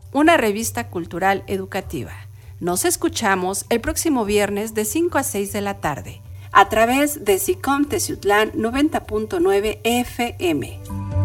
una revista cultural educativa. Nos escuchamos el próximo viernes de 5 a 6 de la tarde, a través de SICOM Teciutlán 90.9 FM.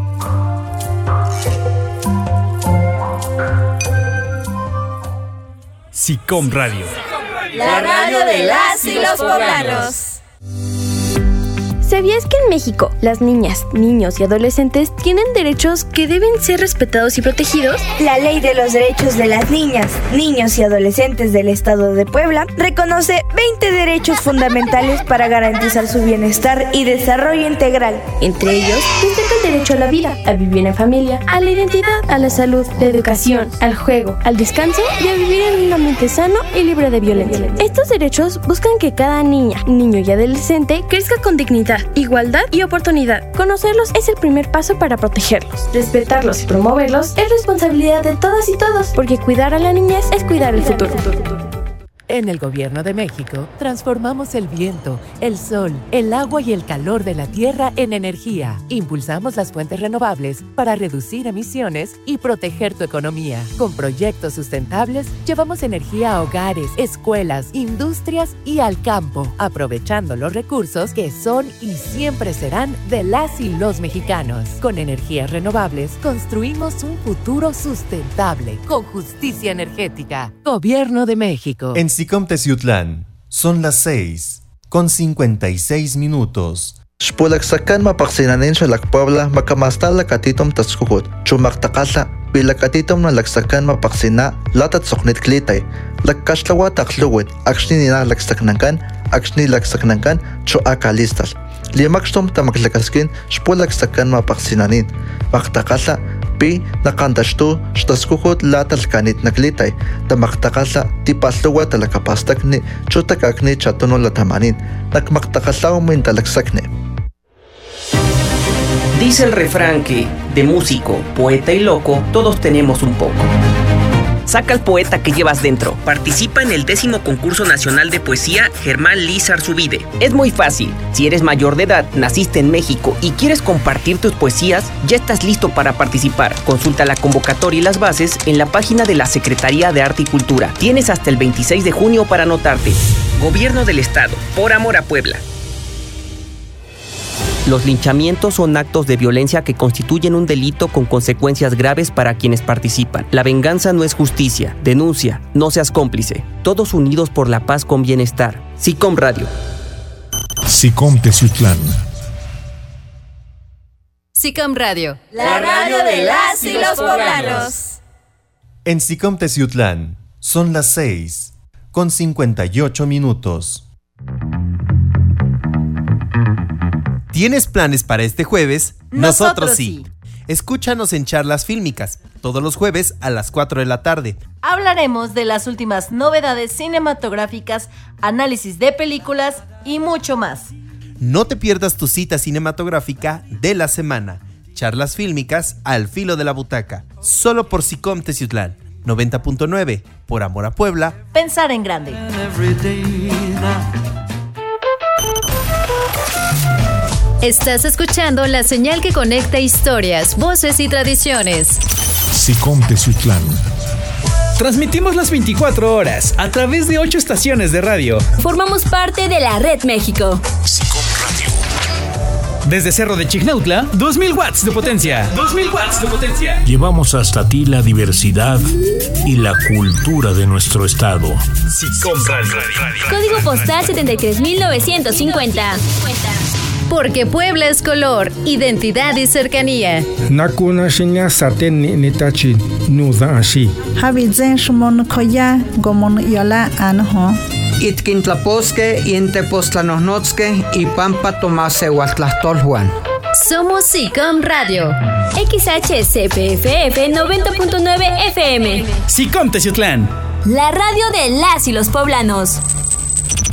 SICOM Radio. La radio de las y los poblanos. ¿Sabías que en México las niñas, niños y adolescentes tienen derechos que deben ser respetados y protegidos? La Ley de los Derechos de las Niñas, Niños y Adolescentes del Estado de Puebla reconoce 20 derechos fundamentales para garantizar su bienestar y desarrollo integral. Entre ellos, destaca el derecho a la vida, a vivir en familia, a la identidad, a la salud, la educación, al juego, al descanso y a vivir en un ambiente sano y libre de violencia. Estos derechos buscan que cada niña, niño y adolescente crezca con dignidad, igualdad y oportunidad. Conocerlos es el primer paso para protegerlos. Respetarlos y promoverlos es responsabilidad de todas y todos, porque cuidar a la niñez es cuidar el futuro. En el Gobierno de México, transformamos el viento, el sol, el agua y el calor de la tierra en energía. Impulsamos las fuentes renovables para reducir emisiones y proteger tu economía. Con proyectos sustentables, llevamos energía a hogares, escuelas, industrias y al campo, aprovechando los recursos que son y siempre serán de las y los mexicanos. Con energías renovables, construimos un futuro sustentable, con justicia energética. Gobierno de México. En SICOM Teciutlán son las 6:56. Xpolaksakan mapaksinanin sa Puebla makamastal lakatitom taskuhut. Chumaktakala pilakatitom na laksakan mapaksina latat soknit klitay. Lakkashlawa takluwit akshni nina laksaknankan cho akalistal. Limakstom tamaklakaskin xpolaksakan mapaksinanin. Maktakala pi nakantashtu xtaskuhut latal kanit naklitay. Tamaktakala tipasluwa talakapastakni chutakakni chatuno latamanin. Nakmaktakalaw min talaksakni. Dice el refrán que, de músico, poeta y loco, todos tenemos un poco. Saca al poeta que llevas dentro. Participa en el 10º Concurso Nacional de Poesía Germán Liz Arzubide. Es muy fácil. Si eres mayor de edad, naciste en México y quieres compartir tus poesías, ya estás listo para participar. Consulta la convocatoria y las bases en la página de la Secretaría de Arte y Cultura. Tienes hasta el 26 de junio para anotarte. Gobierno del Estado. Por amor a Puebla. Los linchamientos son actos de violencia que constituyen un delito con consecuencias graves para quienes participan. La venganza no es justicia. Denuncia. No seas cómplice. Todos unidos por la paz con bienestar. SICOM Radio. SICOM Teciutlán. SICOM Radio. La radio de las y los poblanos. En SICOM Teciutlán son las 6:58. ¿Tienes planes para este jueves? Nosotros sí. Escúchanos en Charlas Fílmicas, todos los jueves a las 4 de la tarde. Hablaremos de las últimas novedades cinematográficas, análisis de películas y mucho más. No te pierdas tu cita cinematográfica de la semana. Charlas Fílmicas al filo de la butaca, solo por SICOM Teciutlán 90.9, por amor a Puebla. Pensar en grande. Estás escuchando la señal que conecta historias, voces y tradiciones. SICOM Teciutlán. Transmitimos las 24 horas a través de 8 estaciones de radio. Formamos parte de la Red México. SICOM Radio. Desde Cerro de Chignautla, 2000 watts de potencia. 2000 watts de potencia. Llevamos hasta ti la diversidad y la cultura de nuestro estado. SICOM Radio. Código postal 73950. Porque Puebla es color, identidad y cercanía. Nakuna shinya saten nitachi nuda ashi. Habizen shmon koya gomon yola anho. Itkintlaposque y Intepostlanosnotzque y Pampa Tomase Huatlastolhuan. Somos SICOM Radio. XHCPFF 90.9 FM. SICOM Teciutlán. La radio de las y los poblanos.